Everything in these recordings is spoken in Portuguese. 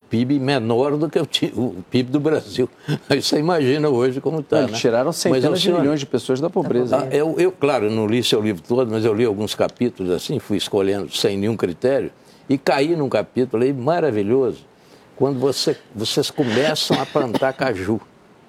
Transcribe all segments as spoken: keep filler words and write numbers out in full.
P I B menor do que o, o P I B do Brasil. Aí você imagina hoje como está. Eles né? tiraram centenas senhor, de milhões de pessoas da pobreza. Ah, eu, eu, claro, eu não li seu livro todo, mas eu li alguns capítulos assim, fui escolhendo sem nenhum critério, e caí num capítulo aí maravilhoso, quando você, vocês começam a plantar caju.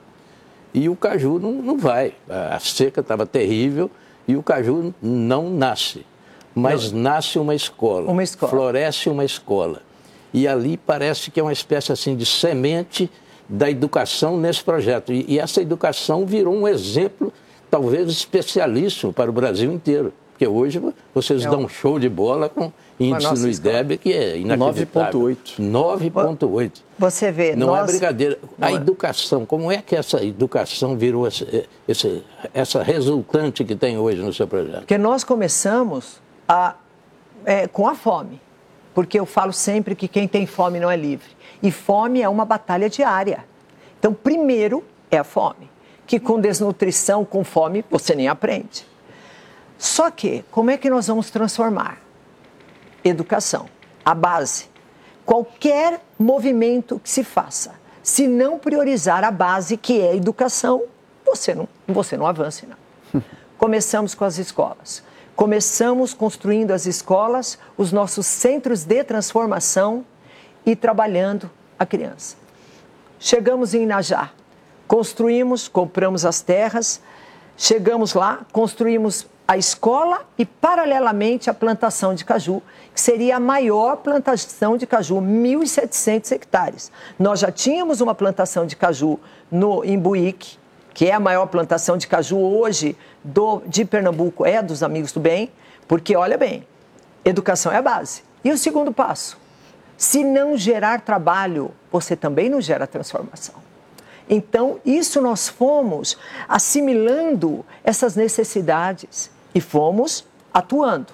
E o caju não, não vai. A seca estava terrível e o caju não nasce. Mas não. nasce uma escola, uma escola, floresce uma escola. E ali parece que é uma espécie assim de semente da educação nesse projeto. E, e essa educação virou um exemplo, talvez especialíssimo para o Brasil inteiro. Porque hoje vocês é dão um show de bola com índice no I D E B que é inacreditável. nove vírgula oito. nove vírgula oito. Você vê, Não nós... é brincadeira. Não a é. educação, como é que essa educação virou esse, esse, essa resultante que tem hoje no seu projeto? Porque nós começamos a, é, com a fome. Porque eu falo sempre que quem tem fome não é livre. E fome é uma batalha diária. Então, primeiro é a fome. Que com desnutrição, com fome, você nem aprende. Só que, como é que nós vamos transformar? Educação, a base. Qualquer movimento que se faça, se não priorizar a base, que é a educação, você não, você não avança, não. Começamos com as escolas. Começamos construindo as escolas, os nossos centros de transformação e trabalhando a criança. Chegamos em Inajá, construímos, compramos as terras, chegamos lá, construímos a escola e, paralelamente, a plantação de caju, que seria a maior plantação de caju, mil e setecentos hectares. Nós já tínhamos uma plantação de caju no Imbuíque, que é a maior plantação de caju hoje do, de Pernambuco, é dos Amigos do Bem, porque, olha bem, educação é a base. E o segundo passo? Se não gerar trabalho, você também não gera transformação. Então, isso nós fomos assimilando essas necessidades e fomos atuando.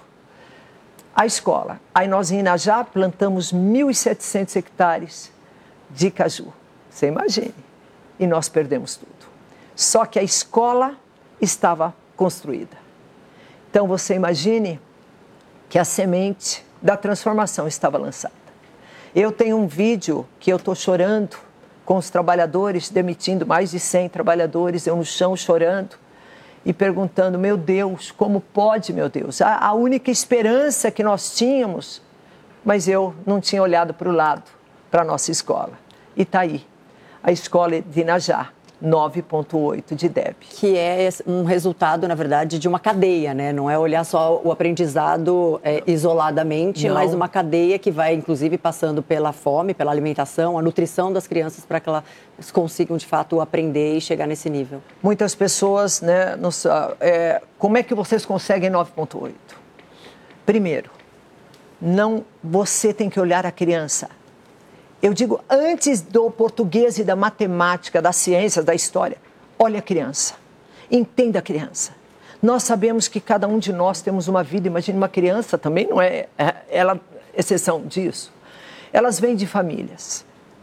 A escola. Aí nós em Inajá plantamos mil e setecentos hectares de caju. Você imagine. E nós perdemos tudo. Só que a escola estava construída. Então, você imagine que a semente da transformação estava lançada. Eu tenho um vídeo que eu estou chorando com os trabalhadores, demitindo mais de cem trabalhadores, eu no chão chorando e perguntando, meu Deus, como pode, meu Deus? A, a única esperança que nós tínhamos, mas eu não tinha olhado para o lado, para a nossa escola. E está aí, a escola de Inajá, nove vírgula oito de D E B. Que é um resultado, na verdade, de uma cadeia, né? Não é olhar só o aprendizado é, isoladamente, Não. mas uma cadeia que vai, inclusive, passando pela fome, pela alimentação, a nutrição das crianças para que elas consigam, de fato, aprender e chegar nesse nível. Muitas pessoas, né? Nos, é, como é que vocês conseguem nove vírgula oito? Primeiro, não, você tem que olhar a criança. Eu digo, antes do português e da matemática, das ciências, da história, olha a criança, entenda a criança. Nós sabemos que cada um de nós temos uma vida, imagine uma criança também, não é, é ela exceção disso. Elas vêm de famílias,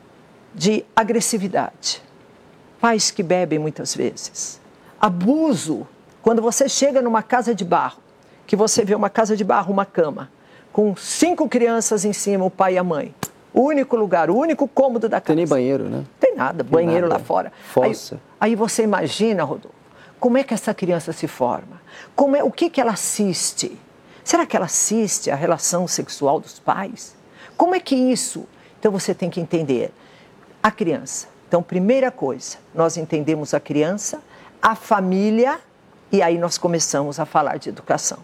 de agressividade, pais que bebem muitas vezes, abuso. Quando você chega numa casa de barro, que você vê uma casa de barro, uma cama, com cinco crianças em cima, o pai e a mãe, o único lugar, o único cômodo da casa. Tem nem banheiro, né? Tem nada, Tem banheiro nada. lá fora. Fossa. Aí, aí você imagina, Rodolfo, como é que essa criança se forma? Como é, o que, que ela assiste? Será que ela assiste a relação sexual dos pais? Como é que isso? Então você tem que entender a criança. Então, primeira coisa, nós entendemos a criança, a família, e aí nós começamos a falar de educação.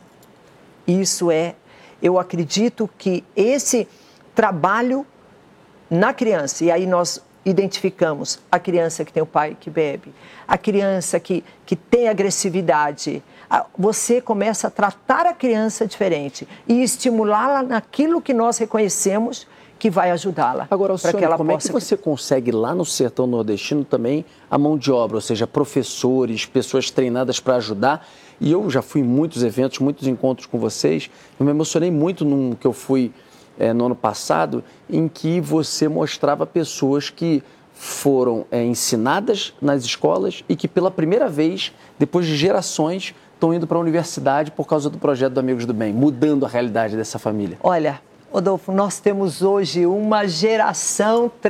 Isso é, eu acredito que esse trabalho na criança, e aí nós identificamos a criança que tem o pai que bebe, a criança que, que tem agressividade, você começa a tratar a criança diferente e estimulá-la naquilo que nós reconhecemos que vai ajudá-la. Agora, para que ela como possa... é que você consegue lá no sertão nordestino também a mão de obra, ou seja, professores, pessoas treinadas para ajudar? E eu já fui em muitos eventos, muitos encontros com vocês, eu me emocionei muito num que eu fui É, no ano passado, em que você mostrava pessoas que foram é, ensinadas nas escolas e que pela primeira vez, depois de gerações, estão indo para a universidade por causa do projeto do Amigos do Bem, mudando a realidade dessa família. Olha, Rodolfo, nós temos hoje uma geração